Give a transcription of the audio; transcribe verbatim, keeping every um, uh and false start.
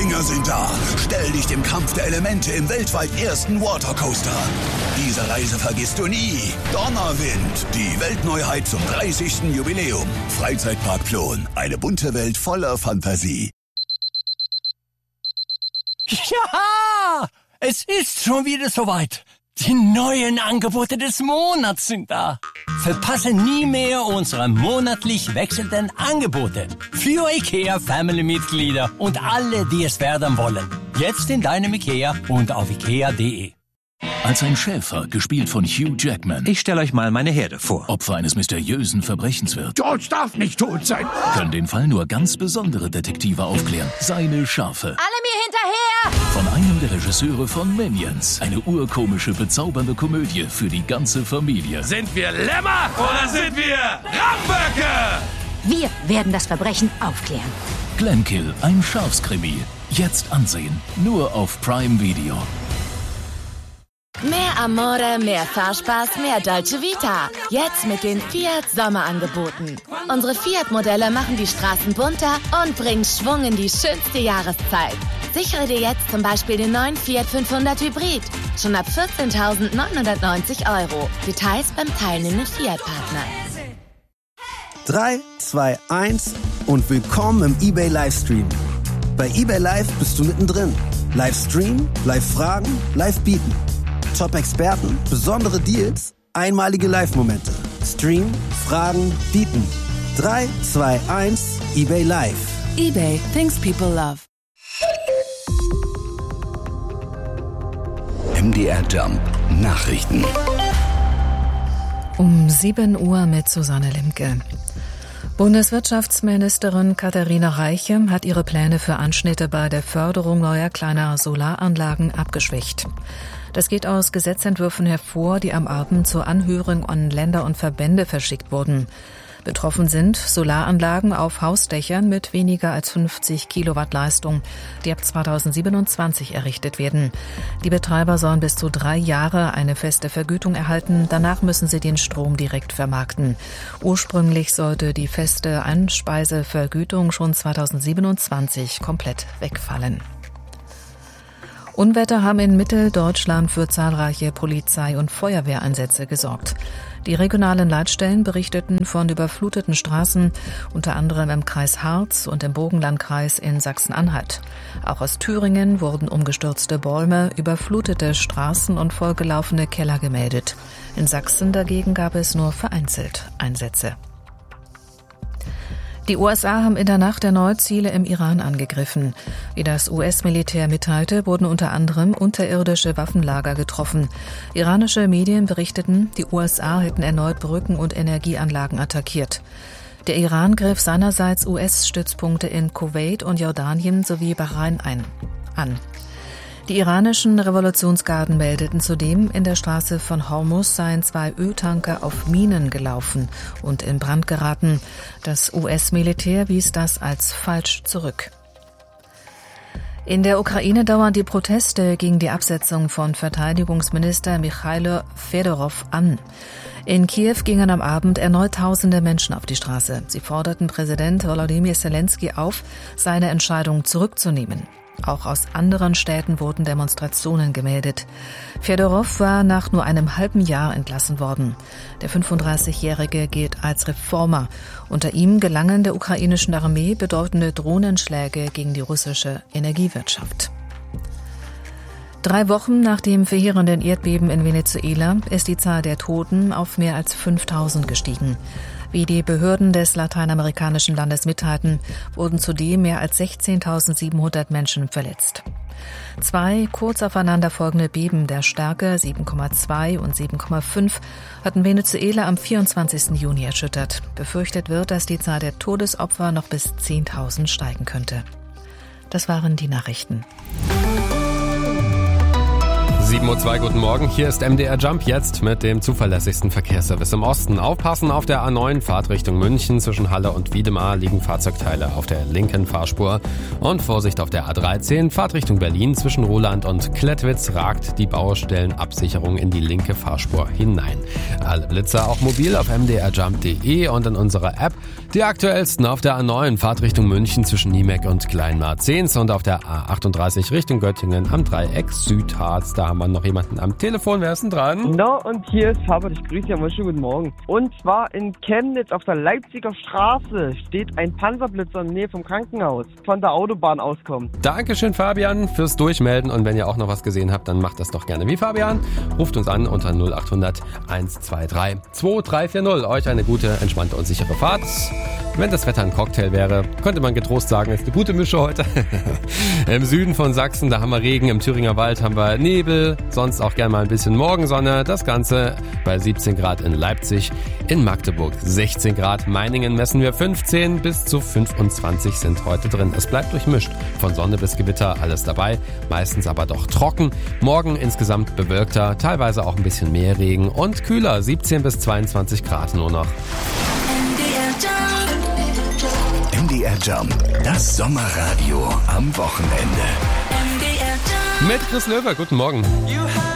Dinger sind da. Stell dich dem Kampf der Elemente im weltweit ersten Watercoaster. Diese Reise vergisst du nie. Donnerwind, die Weltneuheit zum dreißigsten Jubiläum. Freizeitpark Plon, eine bunte Welt voller Fantasie. Ja, es ist schon wieder soweit. Die neuen Angebote des Monats sind da. Verpasse nie mehr unsere monatlich wechselnden Angebote. Für IKEA Family-Mitglieder und alle, die es werden wollen. Jetzt in deinem IKEA und auf ikea punkt de. Als ein Schäfer, gespielt von Hugh Jackman, ich stelle euch mal meine Herde vor, Opfer eines mysteriösen Verbrechens wird, George darf nicht tot sein, können den Fall nur ganz besondere Detektive aufklären. Seine Schafe. Alle mir hinterher! Von einem der Regisseure von Minions. Eine urkomische, bezaubernde Komödie für die ganze Familie. Sind wir Lämmer oder sind wir Ramböcke? Wir werden das Verbrechen aufklären. Glenkill, ein Schafskrimi. Jetzt ansehen. Nur auf Prime Video. Mehr Amore, mehr Fahrspaß, mehr Dolce Vita. Jetzt mit den Fiat Sommerangeboten. Unsere Fiat-Modelle machen die Straßen bunter und bringen Schwung in die schönste Jahreszeit. Sichere dir jetzt zum Beispiel den neuen Fiat fünfhundert Hybrid. Schon ab vierzehntausendneunhundertneunzig Euro. Details beim teilnehmenden Fiat-Partner. drei, zwei, eins und willkommen im eBay Livestream. Bei eBay Live bist du mittendrin. Livestream, Live-Fragen, Live-Bieten. Top-Experten, besondere Deals, einmalige Live-Momente. Stream, Fragen, Bieten. drei, zwei, eins, eBay Live. eBay, things people love. M D R Jump Nachrichten. Um sieben Uhr mit Susanne Limke. Bundeswirtschaftsministerin Katharina Reiche hat ihre Pläne für Anschnitte bei der Förderung neuer kleiner Solaranlagen abgeschwächt. Das geht aus Gesetzentwürfen hervor, die am Abend zur Anhörung an Länder und Verbände verschickt wurden. Betroffen sind Solaranlagen auf Hausdächern mit weniger als fünfzig Kilowatt Leistung, die ab zweitausendsiebenundzwanzig errichtet werden. Die Betreiber sollen bis zu drei Jahre eine feste Vergütung erhalten. Danach müssen sie den Strom direkt vermarkten. Ursprünglich sollte die feste Einspeisevergütung schon zweitausendsiebenundzwanzig komplett wegfallen. Unwetter haben in Mitteldeutschland für zahlreiche Polizei- und Feuerwehreinsätze gesorgt. Die regionalen Leitstellen berichteten von überfluteten Straßen, unter anderem im Kreis Harz und im Burgenlandkreis in Sachsen-Anhalt. Auch aus Thüringen wurden umgestürzte Bäume, überflutete Straßen und vollgelaufene Keller gemeldet. In Sachsen dagegen gab es nur vereinzelt Einsätze. Die U S A haben in der Nacht erneut Ziele im Iran angegriffen. Wie das U S-Militär mitteilte, wurden unter anderem unterirdische Waffenlager getroffen. Iranische Medien berichteten, die U S A hätten erneut Brücken und Energieanlagen attackiert. Der Iran griff seinerseits U S-Stützpunkte in Kuwait und Jordanien sowie Bahrain ein, an. Die iranischen Revolutionsgarden meldeten zudem, in der Straße von Hormuz seien zwei Öltanker auf Minen gelaufen und in Brand geraten. Das U S-Militär wies das als falsch zurück. In der Ukraine dauern die Proteste gegen die Absetzung von Verteidigungsminister Michailo Fedorov an. In Kiew gingen am Abend erneut tausende Menschen auf die Straße. Sie forderten Präsident Volodymyr Zelensky auf, seine Entscheidung zurückzunehmen. Auch aus anderen Städten wurden Demonstrationen gemeldet. Fedorov war nach nur einem halben Jahr entlassen worden. Der fünfunddreißigjährige gilt als Reformer. Unter ihm gelangen der ukrainischen Armee bedeutende Drohnenschläge gegen die russische Energiewirtschaft. Drei Wochen nach dem verheerenden Erdbeben in Venezuela ist die Zahl der Toten auf mehr als fünftausend gestiegen. Wie die Behörden des lateinamerikanischen Landes mitteilten, wurden zudem mehr als sechzehntausendsiebenhundert Menschen verletzt. Zwei kurz aufeinander folgende Beben der Stärke sieben Komma zwei und sieben Komma fünf hatten Venezuela am vierundzwanzigsten Juni erschüttert. Befürchtet wird, dass die Zahl der Todesopfer noch bis zehntausend steigen könnte. Das waren die Nachrichten. sieben Uhr zwei, guten Morgen. Hier ist M D R Jump jetzt mit dem zuverlässigsten Verkehrsservice im Osten. Aufpassen auf der A neun, Fahrt Richtung München. Zwischen Halle und Wiedemar liegen Fahrzeugteile auf der linken Fahrspur. Und Vorsicht auf der A dreizehn, Fahrt Richtung Berlin. Zwischen Roland und Klettwitz ragt die Baustellenabsicherung in die linke Fahrspur hinein. Alle Blitzer auch mobil auf m d r jump punkt d e und in unserer App. Die aktuellsten auf der A neun, Fahrt Richtung München zwischen Niemeck und Kleinmarzens und auf der A achtunddreißig Richtung Göttingen am Dreieck Südharz. Da haben wir noch jemanden am Telefon. Wer ist denn dran? Na, und hier ist Faber. Ich grüße ja mal schön guten Morgen. Und zwar in Chemnitz auf der Leipziger Straße steht ein Panzerblitzer in der Nähe vom Krankenhaus. Von der Autobahn auskommt. Dankeschön, Fabian, fürs Durchmelden. Und wenn ihr auch noch was gesehen habt, dann macht das doch gerne wie Fabian. Ruft uns an unter null acht hundert eins zwei drei zwei drei vier null. Euch eine gute, entspannte und sichere Fahrt. Wenn das Wetter ein Cocktail wäre, könnte man getrost sagen, ist eine gute Mische heute. Im Süden von Sachsen, da haben wir Regen, im Thüringer Wald haben wir Nebel, sonst auch gerne mal ein bisschen Morgensonne. Das Ganze bei siebzehn Grad in Leipzig, in Magdeburg sechzehn Grad, Meiningen messen wir fünfzehn, bis zu fünfundzwanzig sind heute drin. Es bleibt durchmischt, von Sonne bis Gewitter, alles dabei, meistens aber doch trocken. Morgen insgesamt bewölkter, teilweise auch ein bisschen mehr Regen und kühler, siebzehn bis zweiundzwanzig Grad nur noch. M D R Jump, das Sommerradio am Wochenende. Mit Chris Löwe, guten Morgen.